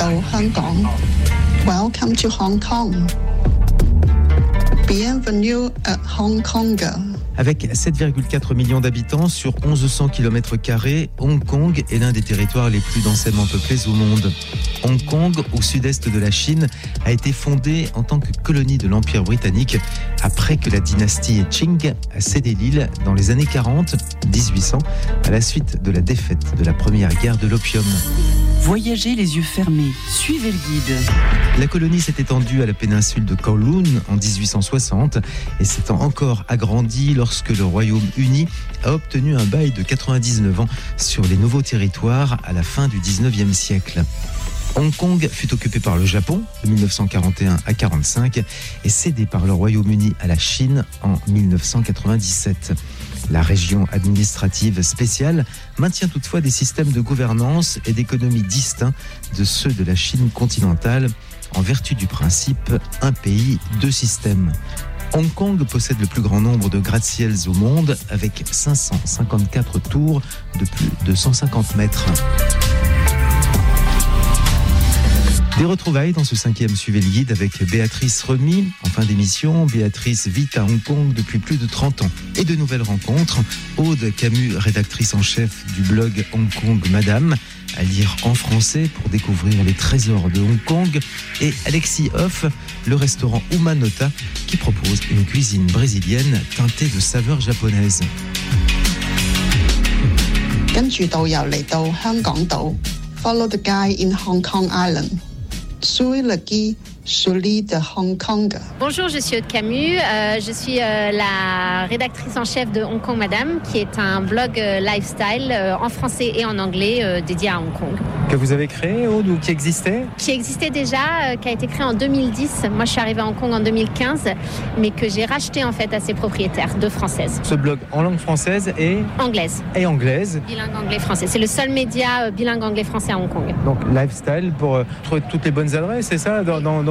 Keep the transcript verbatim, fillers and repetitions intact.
到香港 Welcome to Hong Kong. Bienvenue à Hong Kong. Avec sept virgule quatre millions d'habitants sur mille cent kilomètres carrés, Hong Kong est l'un des territoires les plus densément peuplés au monde. Hong Kong, au sud-est de la Chine, a été fondée en tant que colonie de l'Empire britannique après que la dynastie Qing a cédé l'île dans les années quarante dix-huit cents à la suite de la défaite de la première guerre de l'opium. Voyagez les yeux fermés, suivez le guide. La colonie s'est étendue à la péninsule de Kowloon en dix-huit cent soixante et s'étant encore agrandie lorsque le Royaume-Uni a obtenu un bail de quatre-vingt-dix-neuf ans sur les nouveaux territoires à la fin du dix-neuvième siècle. Hong Kong fut occupé par le Japon de mille neuf cent quarante et un à quarante-cinq et cédé par le Royaume-Uni à la Chine en mille neuf cent quatre-vingt-dix-sept. La région administrative spéciale maintient toutefois des systèmes de gouvernance et d'économie distincts de ceux de la Chine continentale en vertu du principe « un pays, deux systèmes ». Hong Kong possède le plus grand nombre de gratte-ciels au monde avec cinq cent cinquante-quatre tours de plus de cent cinquante mètres. Des retrouvailles dans ce cinquième Suivez le guide avec Béatrice Remy. En fin d'émission, Béatrice vit à Hong Kong depuis plus de trente ans. Et de nouvelles rencontres. Aude Camus, rédactrice en chef du blog Hong Kong Madame, à lire en français pour découvrir les trésors de Hong Kong. Et Alexis Hoff, le restaurant Umanota, qui propose une cuisine brésilienne teintée de saveurs japonaises. 跟住導遊嚟到香港島 Follow the guide in Hong Kong Island. Suivez le guide sur l'île de Hong Kong. Bonjour, je suis Aude Camus. Euh, je suis euh, la rédactrice en chef de Hong Kong Madame, qui est un blog euh, lifestyle euh, en français et en anglais euh, dédié à Hong Kong. Que vous avez créé, Aude, ou qui existait ? Qui existait déjà, euh, qui a été créé en deux mille dix. Moi, je suis arrivée à Hong Kong en deux mille quinze, mais que j'ai racheté en fait à ses propriétaires, deux françaises. Ce blog en langue française et anglaise. Et anglaise. Bilingue anglais-français. C'est le seul média euh, bilingue anglais-français à Hong Kong. Donc, lifestyle pour euh, trouver toutes les bonnes adresses, c'est ça dans, dans